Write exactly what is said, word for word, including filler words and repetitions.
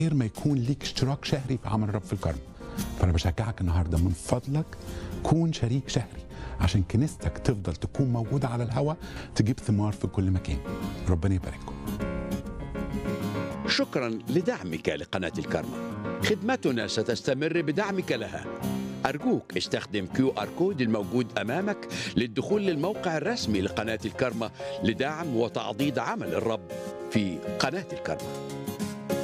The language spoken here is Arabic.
غير ما يكون ليك اشتراك شهري في عمل الرب في الكرم. فانا بشجعك النهارده من فضلك كون شريك شهري عشان كنيستك تفضل تكون موجوده على الهواء، تجيب ثمار في كل مكان. ربنا يبارككم. شكرا لدعمك لقناة الكرمة. خدمتنا ستستمر بدعمك لها. أرجوك استخدم كيو آر كود الموجود أمامك للدخول للموقع الرسمي لقناة الكرمة لدعم وتعضيد عمل الرب في قناة الكرمة.